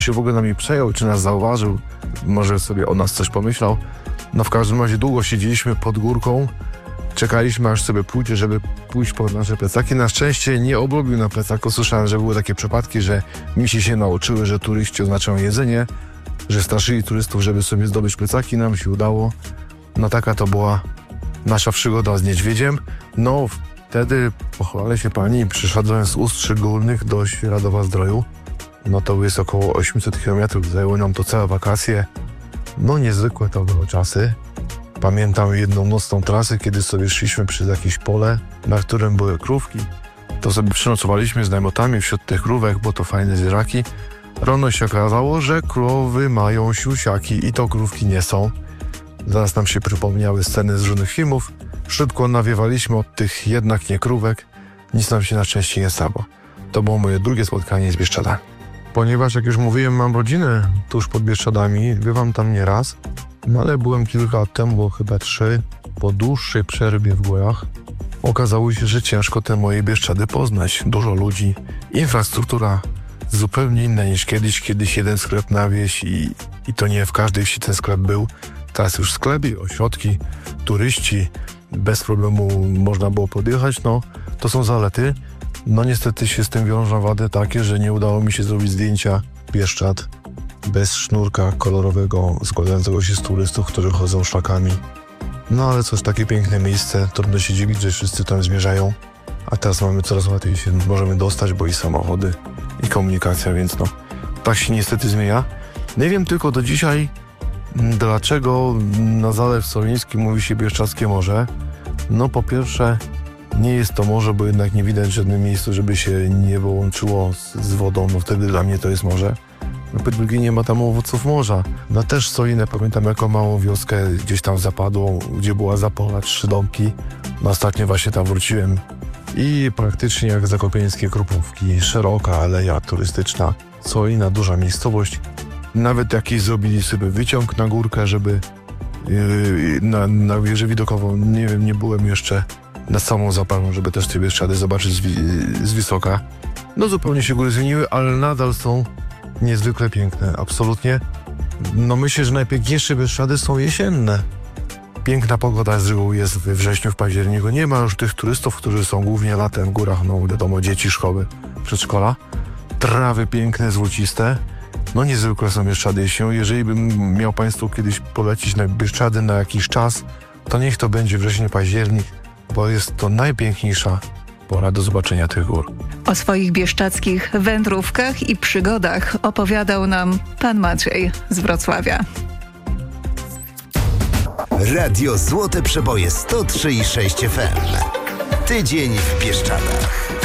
się w ogóle nami przejął, czy nas zauważył, może sobie o nas coś pomyślał. No w każdym razie długo siedzieliśmy pod górką, czekaliśmy aż sobie pójdzie, żeby pójść pod nasze plecaki. Na szczęście nie obrobił na plecaku. Słyszałem, że były takie przypadki, że misi się nauczyły, że turyści oznaczają jedzenie, że straszyli turystów, żeby sobie zdobyć plecaki. Nam się udało. No taka to była nasza przygoda z niedźwiedziem. No wtedy, pochwalę się pani, przyszedłem z Ustrzy Górnych do Radowa-Zdroju. No to jest około 800 km, zajęło nam to całe wakacje. No niezwykłe to były czasy. Pamiętam jedną nocną trasę, kiedy sobie szliśmy przez jakieś pole, na którym były krówki. To sobie przynocowaliśmy z najmotami wśród tych krówek, bo to fajne zwierzaki. Rano się okazało, że krowy mają siusiaki i to krówki nie są. Zaraz nam się przypomniały sceny z różnych filmów. Szybko nawiewaliśmy od tych jednak nie krówek. Nic nam się na szczęście nie stało. To było moje drugie spotkanie z Bieszczadami. Ponieważ, jak już mówiłem, mam rodzinę tuż pod Bieszczadami, bywam tam nie raz, no ale byłem kilka lat temu, bo chyba 3, po dłuższej przerwie w górach. Okazało się, że ciężko te moje Bieszczady poznać. Dużo ludzi, infrastruktura zupełnie inna niż kiedyś. Kiedyś jeden sklep na wieś i to nie w każdej wsi ten sklep był. Teraz już sklepy, ośrodki, turyści, bez problemu można było podjechać, no to są zalety. No niestety się z tym wiążą wady takie, że nie udało mi się zrobić zdjęcia Bieszczad bez sznurka kolorowego składającego się z turystów, którzy chodzą szlakami. No ale cóż, takie piękne miejsce, trudno się dziwić, że wszyscy tam zmierzają, a teraz mamy coraz łatwiej się możemy dostać, bo i samochody, i komunikacja, więc no, tak się niestety zmienia. Nie wiem tylko do dzisiaj, dlaczego na Zalew Soliński mówi się Bieszczadzkie Morze. No po pierwsze, nie jest to morze, bo jednak nie widać w żadnym miejscu, żeby się nie połączyło z wodą, no wtedy dla mnie to jest morze. No po drugie, nie ma tam owoców morza. No też Solinę pamiętam jako małą wioskę gdzieś tam zapadłą, gdzie była zapola, 3 domki. No ostatnio właśnie tam wróciłem i praktycznie jak zakopieńskie Krupówki, szeroka aleja turystyczna. Solina, duża miejscowość. Nawet jakiś zrobili sobie wyciąg na górkę, żeby na wieżę widokową, nie wiem, nie byłem jeszcze nad samą zapalą, żeby też te Bieszczady zobaczyć z wysoka. No zupełnie się góry zmieniły, ale nadal są niezwykle piękne, absolutnie. No myślę, że najpiękniejsze Bieszczady są jesienne. Piękna pogoda z reguły jest we wrześniu, w październiku. Nie ma już tych turystów, którzy są głównie latem w górach, no wiadomo, dzieci, szkoły, przedszkola. Trawy piękne, złociste. No niezwykle są Bieszczady jesienią. Jeżeli bym miał Państwu kiedyś polecić na Bieszczady na jakiś czas, to niech to będzie wrzesień, październik, bo jest to najpiękniejsza pora do zobaczenia tych gór. O swoich bieszczadzkich wędrówkach i przygodach opowiadał nam pan Maciej z Wrocławia. Radio Złote Przeboje 103,6 FM. Tydzień w Bieszczadach.